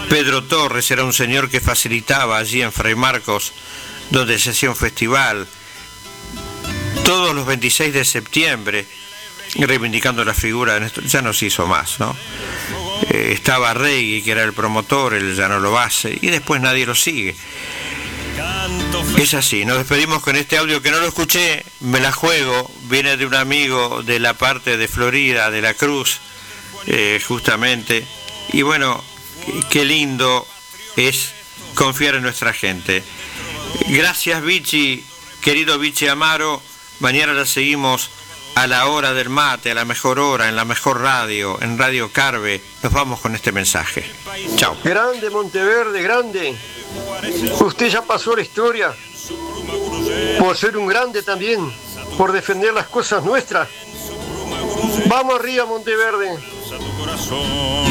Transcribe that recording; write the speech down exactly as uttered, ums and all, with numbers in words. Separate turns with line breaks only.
Pedro Torres era un señor que facilitaba allí en Fray Marcos, donde se hacía un festival, todos los veintiséis de septiembre, reivindicando la figura de Néstor. Ya no se hizo más, ¿no? Eh, estaba Regui, que era el promotor, él ya no lo hace, y después nadie lo sigue. Es así, nos despedimos con este audio que no lo escuché, me la juego, viene de un amigo de la parte de Florida, de la Cruz, eh, justamente, y bueno, qué lindo es confiar en nuestra gente. Gracias, Vichy, querido Vichy Amaro. Mañana la seguimos a la hora del mate, a la mejor hora, en la mejor radio, en Radio Carve. Nos vamos con este mensaje. Chao.
Grande Monteverde, grande. Usted ya pasó la historia por ser un grande también, por defender las cosas nuestras. Vamos arriba, Monteverde.